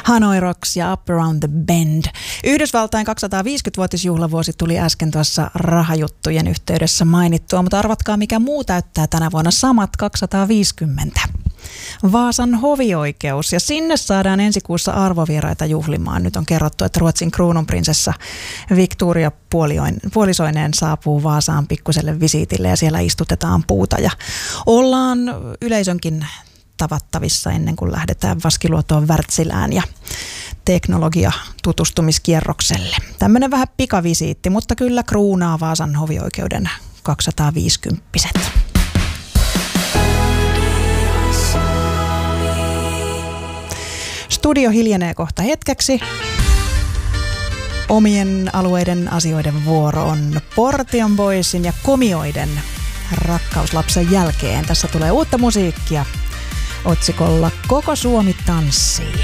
Hanoi Rocks ja Up Around the Bend. Yhdysvaltain 250-vuotisjuhlavuosi tuli äsken tuossa rahajuttujen yhteydessä mainittua, mutta arvatkaa mikä muu täyttää tänä vuonna samat 250. Vaasan hovioikeus, ja sinne saadaan ensi kuussa arvovieraita juhlimaan. Nyt on kerrottu, että Ruotsin kruununprinsessa Victoria puolisoineen saapuu Vaasaan pikkuselle visiitille ja siellä istutetaan puuta ja ollaan yleisönkin tavattavissa ennen kuin lähdetään Vaskiluotoon Wärtsilään ja teknologia-tutustumiskierrokselle. Tämmöinen vähän pikavisiitti, mutta kyllä kruunaa Vaasan hovioikeuden 250-vuotiset. Studio hiljenee kohta hetkeksi. Omien alueiden asioiden vuoro on Portion Boysin ja Komioiden Rakkauslapsen jälkeen. Tässä tulee uutta musiikkia otsikolla Koko Suomi tanssii.